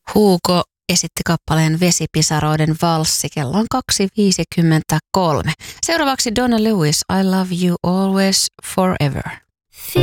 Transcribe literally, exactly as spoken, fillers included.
Hugo esitti kappaleen Vesipisaroiden valssi. Kello on kaksi viisikymmentäkolme. Seuraavaksi Donna Lewis, I Love You Always Forever.